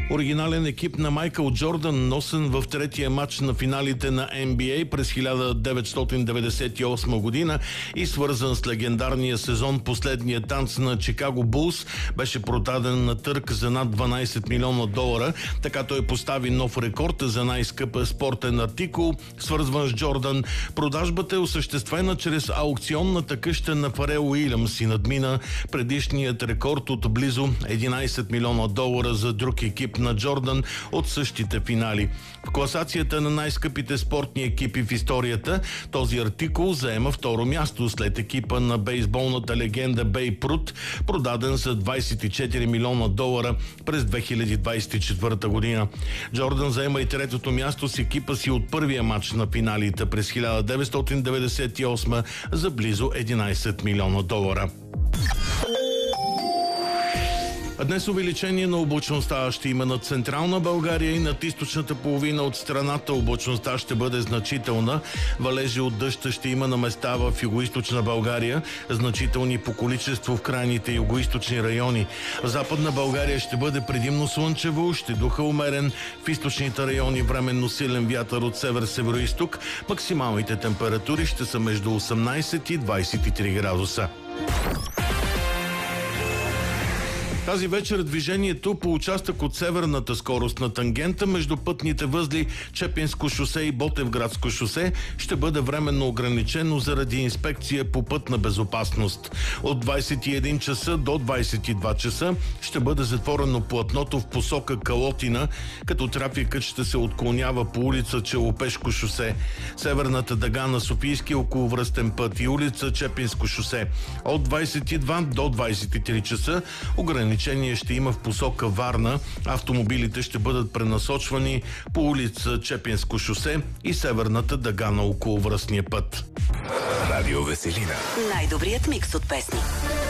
Оригинален екип на Майкъл Джордан, носен в третия матч на финалите на NBA през 1998 година и свързан с легендарния сезон "Последния танц" на Чикаго Булс, беше продаден на търг за над $12 милиона. Така той постави нов рекорд за най-скъп спортен артикул, свързван с Джордан. Продажбата е осъществена чрез аукционната къща на Фарел Уилямс и надмина предишният рекорд от близо $11 милиона за друг екип на Джордан от същите финали. В класацията на най-скъпите спортни екипи в историята този артикул заема второ място след екипа на бейсболната легенда Бейб Рут, продаден за $24 милиона през 2024 година. Джордан заема и третото място с екипа си от първия матч на финалите през 1998 за близо $11 милиона. А днес увеличение на облачността ще има над централна България и над източната половина от страната. Облачността ще бъде значителна. Валежи от дъжд ще има на места в югоизточна България, значителни по количество в крайните югоизточни райони. В Западна България ще бъде предимно слънчево, ще духа умерен. В източните райони временно силен вятър от север-североизток. Максималните температури ще са между 18 и 23 градуса. Тази вечер движението по участък от северната скорост на тангента между пътните възли Чепинско шосе и Ботевградско шосе ще бъде временно ограничено заради инспекция по пътна безопасност. От 21 часа до 22 часа ще бъде затворено платното в посока Калотина, като трафикът ще се отклонява по улица Челопешко шосе, северната дъга на Софийския околовръстен път и улица Чепинско шосе. От 22 до 23 часа ограничение ще има в посока Варна. Автомобилите ще бъдат пренасочвани по улица Чепинско шосе и северната дъга на околовръстния път. Радио Веселина. Най-добрият микс от песни.